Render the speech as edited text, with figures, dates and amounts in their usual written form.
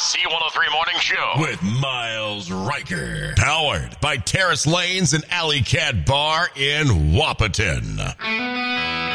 C103 Morning Show with Miles Riker. Powered by Terrace Lanes and Alley Cat Bar in Wahpeton.